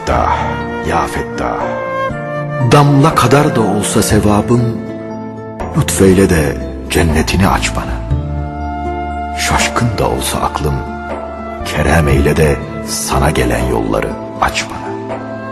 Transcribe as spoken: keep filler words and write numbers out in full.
Fettah, ya Fettah, damla kadar da olsa sevabım, lütfeyle de cennetini aç bana. Şaşkın da olsa aklım, kerem eyle de sana gelen yolları aç bana.